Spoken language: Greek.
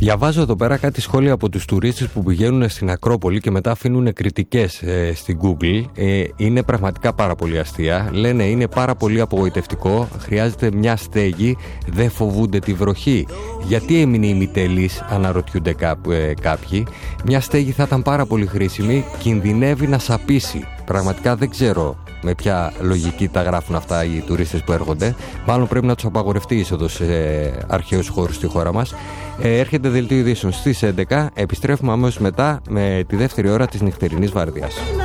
Διαβάζω εδώ πέρα κάτι σχόλια από τους τουρίστες που πηγαίνουν στην Ακρόπολη και μετά αφήνουν κριτικές στην Google. Είναι πραγματικά πάρα πολύ αστεία. Λένε είναι πάρα πολύ απογοητευτικό, χρειάζεται μια στέγη, δεν φοβούνται τη βροχή. Γιατί έμεινε η Μητελής, αναρωτιούνται κάποιοι. Μια στέγη θα ήταν πάρα πολύ χρήσιμη, κινδυνεύει να σαπίσει. Πραγματικά δεν ξέρω με ποια λογική τα γράφουν αυτά οι τουρίστες που έρχονται. Μάλλον πρέπει να τους απαγορευτεί η είσοδος σε αρχαίους χώρους στη χώρα μας. Έρχεται δελτίο ειδήσεων στις 11. Επιστρέφουμε αμέσως μετά με τη δεύτερη ώρα της νυχτερινής βάρδιας.